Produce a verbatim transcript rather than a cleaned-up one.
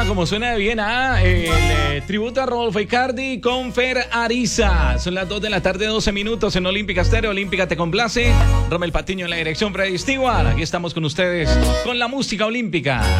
Olímpica, como suena de bien, ah, el eh, tributo a Rodolfo Icardi con Fer Ariza. Son las dos de la tarde, doce minutos en Olímpica Estéreo. Olímpica te complace. Romel Patiño en la dirección, Freddy Stewart. Aquí estamos con ustedes con la música olímpica.